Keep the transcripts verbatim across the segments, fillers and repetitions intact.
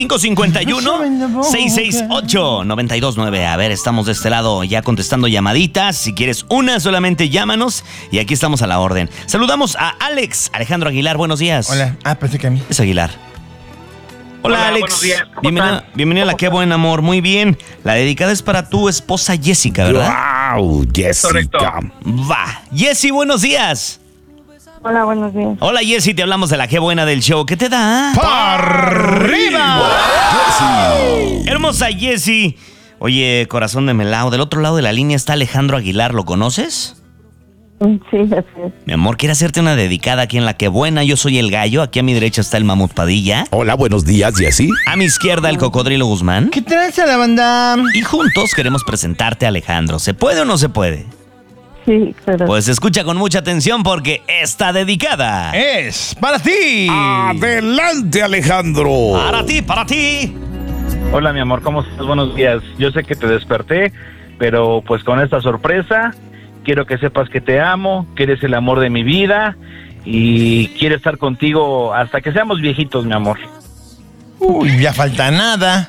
cinco cinco uno, seis seis ocho, nueve dos nueve. A ver, estamos de este lado ya contestando llamaditas. Si quieres una, solamente llámanos y aquí estamos a la orden. Saludamos a Alex, Alejandro Aguilar, buenos días. Hola, ah, pensé que a mí. Es Aguilar. Hola, Hola Alex. Buenos días. ¿Cómo bienvenido, están? bienvenido a La Qué Buen Amor. Muy bien. La dedicada es para tu esposa Jessica, ¿verdad? ¡Wow! Jessica. Correcto. Va. Jessy, buenos días. Hola, buenos días. Hola, Jessy, te hablamos de La Qué Buena del show. ¿Qué te da? ¡Para arriba! Hermosa Jessy. Oye, corazón de melao, del otro lado de la línea está Alejandro Aguilar, ¿lo conoces? Sí, así es. Mi amor, quiere hacerte una dedicada aquí en La Qué Buena. Yo soy el gallo, aquí a mi derecha está el Mamut Padilla. Hola, buenos días, Jessy. A mi izquierda el Cocodrilo Guzmán. ¿Qué traes a la banda? Y juntos queremos presentarte a Alejandro. ¿Se puede o no se puede? Sí, pero Pues escucha con mucha atención porque está dedicada. Es para ti. Adelante, Alejandro. Para ti, para ti. Hola, mi amor, ¿cómo estás? Buenos días. Yo sé que te desperté, pero pues con esta sorpresa, quiero que sepas que te amo, que eres el amor de mi vida y quiero estar contigo hasta que seamos viejitos, mi amor. Uy, ya falta nada.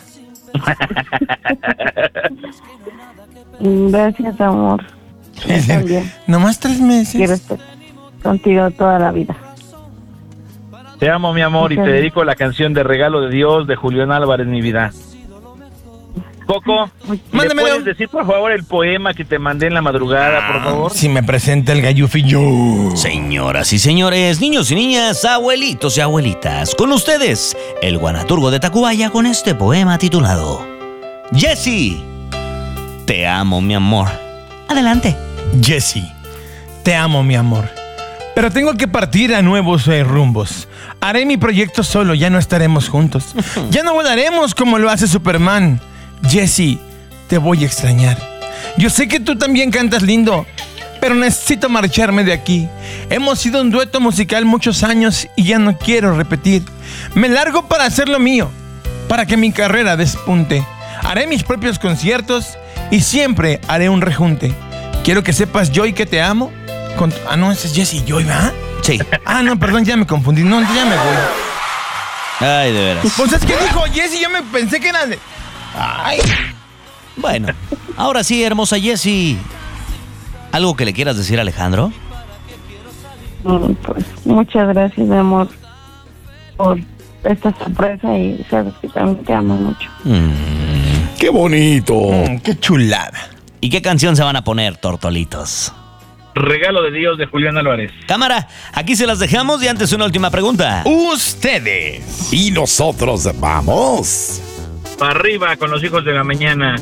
gracias, amor. Yo también Nomás tres meses. quiero estar contigo toda la vida. Te amo, mi amor, y te dedico la canción de Regalo de Dios de Julián Álvarez, mi vida. Coco, ¿me Mándamelo. puedes decir por favor el poema que te mandé en la madrugada, por favor? Si me presenta el gallufillo. Señoras y señores, niños y niñas, abuelitos y abuelitas, con ustedes, el guanaturgo de Tacubaya con este poema titulado Jessy, te amo, mi amor. Adelante. Jessy, te amo, mi amor. Pero tengo que partir a nuevos eh, rumbos. Haré mi proyecto solo, ya no estaremos juntos. Ya no volaremos como lo hace Superman. Jessy, te voy a extrañar. Yo sé que tú también cantas lindo, pero necesito marcharme de aquí. Hemos sido un dueto musical muchos años y ya no quiero repetir. Me largo para hacer lo mío, para que mi carrera despunte. Haré mis propios conciertos y siempre haré un rejunte. Quiero que sepas, Joy, que te amo. Con... Ah, no, ese es Jessy Joy, ¿verdad? Sí. Ah, no, perdón, ya me confundí. No, ya me voy. Ay, de veras. Pues es que dijo Jessy, yo me pensé que era de... Ay. Bueno, ahora sí, hermosa Jessy. ¿Algo que le quieras decir a Alejandro? Mm, Pues muchas gracias, mi amor, por esta sorpresa y sabes que también te amo mucho. Mm. ¡Qué bonito! Mm, qué chulada. ¿Y qué canción se van a poner, tortolitos? Regalo de Dios de Julián Álvarez. Cámara, aquí se las dejamos y antes una última pregunta. Ustedes. Y nosotros vamos. Para arriba con los hijos de la mañana.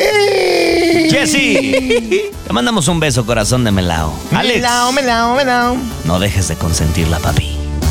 Jessy, te mandamos un beso, corazón de melao. Alex, Melao, melao, melao. no dejes de consentirla, papi.